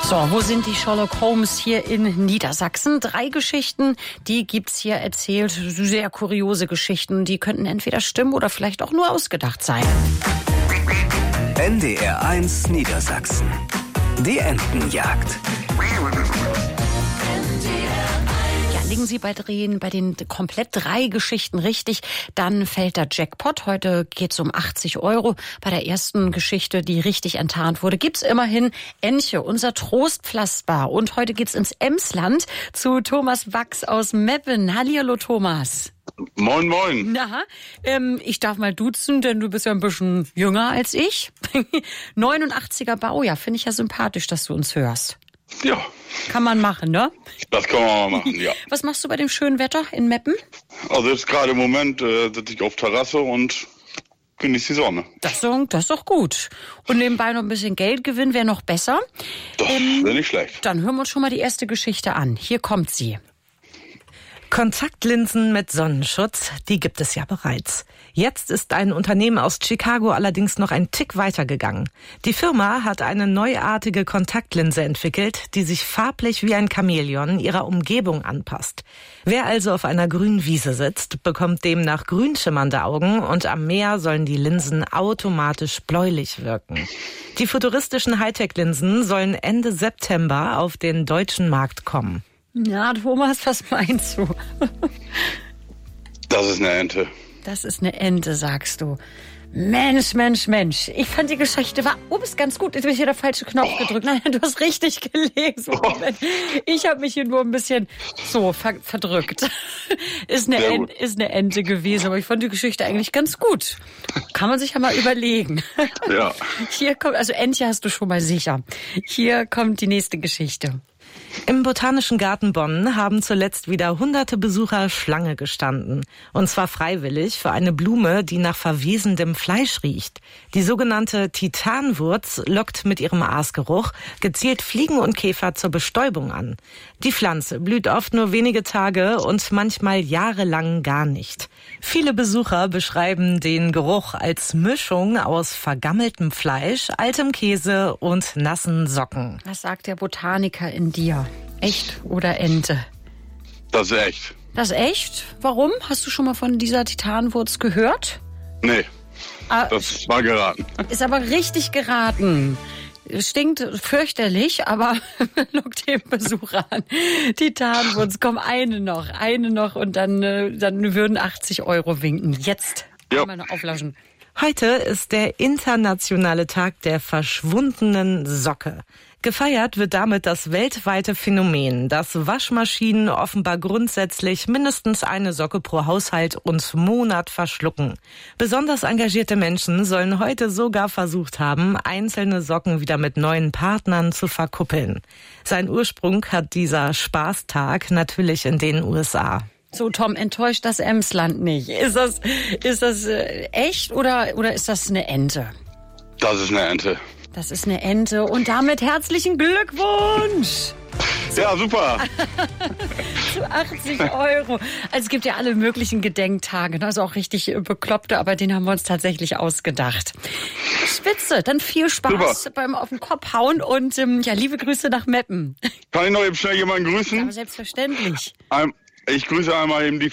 So, wo sind die Sherlock Holmes hier in Niedersachsen? 3 Geschichten, die gibt's hier erzählt. Sehr kuriose Geschichten. Die könnten entweder stimmen oder vielleicht auch nur ausgedacht sein. NDR 1 Niedersachsen. Die Entenjagd. Liegen Sie bei den komplett 3 Geschichten richtig, dann fällt der Jackpot. Heute geht's um 80 €. Bei der ersten Geschichte, die richtig enttarnt wurde, gibt's immerhin Entche, unser Trostpflaster. Und heute geht's ins Emsland zu Thomas Wachs aus Meppen. Hallihallo, Thomas. Moin, moin. Na, ich darf mal duzen, denn du bist ja ein bisschen jünger als ich. 89er Baujahr, finde ich ja sympathisch, dass du uns hörst. Ja. Kann man machen, ne? Das kann man mal machen, ja. Was machst du bei dem schönen Wetter in Meppen? Also jetzt gerade im Moment sitze ich auf Terrasse und genieße die Sonne. Das ist doch gut. Und nebenbei noch ein bisschen Geld gewinnen wäre noch besser. Das wäre nicht schlecht. Dann hören wir uns schon mal die erste Geschichte an. Hier kommt sie. Kontaktlinsen mit Sonnenschutz, die gibt es ja bereits. Jetzt ist ein Unternehmen aus Chicago allerdings noch einen Tick weitergegangen. Die Firma hat eine neuartige Kontaktlinse entwickelt, die sich farblich wie ein Chamäleon ihrer Umgebung anpasst. Wer also auf einer grünen Wiese sitzt, bekommt demnach grün schimmernde Augen und am Meer sollen die Linsen automatisch bläulich wirken. Die futuristischen Hightech-Linsen sollen Ende September auf den deutschen Markt kommen. Ja, Thomas, was meinst du? Das ist eine Ente. Das ist eine Ente, sagst du. Mensch. Ich fand die Geschichte war, ist ganz gut. Jetzt habe ich hier der falsche Knopf gedrückt. Nein, du hast richtig gelesen. Ich habe mich hier nur ein bisschen so verdrückt. Ist eine Ente gewesen, aber ich fand die Geschichte eigentlich ganz gut. Kann man sich ja mal überlegen. Ja. Hier kommt, also Entche hast du schon mal sicher. Hier kommt die nächste Geschichte. Im Botanischen Garten Bonn haben zuletzt wieder hunderte Besucher Schlange gestanden. Und zwar freiwillig für eine Blume, die nach verwesendem Fleisch riecht. Die sogenannte Titanwurz lockt mit ihrem Aasgeruch gezielt Fliegen und Käfer zur Bestäubung an. Die Pflanze blüht oft nur wenige Tage und manchmal jahrelang gar nicht. Viele Besucher beschreiben den Geruch als Mischung aus vergammeltem Fleisch, altem Käse und nassen Socken. Was sagt der Botaniker in dir? Echt oder Ente? Das ist echt. Das ist echt? Warum? Hast du schon mal von dieser Titanwurz gehört? Nee, das war geraten. Ist aber richtig geraten. Stinkt fürchterlich, aber lockt den Besucher an. Titanwurz, komm, eine noch und dann würden 80 € winken. Jetzt einmal noch auflauschen. Heute ist der internationale Tag der verschwundenen Socke. Gefeiert wird damit das weltweite Phänomen, dass Waschmaschinen offenbar grundsätzlich mindestens eine Socke pro Haushalt und Monat verschlucken. Besonders engagierte Menschen sollen heute sogar versucht haben, einzelne Socken wieder mit neuen Partnern zu verkuppeln. Seinen Ursprung hat dieser Spaßtag natürlich in den USA. So, Tom, enttäuscht das Emsland nicht. Ist das echt oder ist das eine Ente? Das ist eine Ente. Das ist eine Ente und damit herzlichen Glückwunsch! Ja, super. Zu 80 €. Also es gibt ja alle möglichen Gedenktage, also auch richtig bekloppte, aber den haben wir uns tatsächlich ausgedacht. Spitze, dann viel Spaß beim auf den Kopf hauen und liebe Grüße nach Meppen. Kann ich noch eben schnell jemanden grüßen? Aber selbstverständlich. Ich grüße einmal eben die